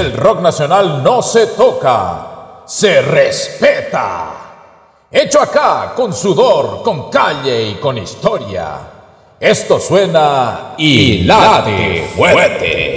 El rock nacional no se toca, se respeta. Hecho acá con sudor, con calle y con historia. Esto suena y late fuerte.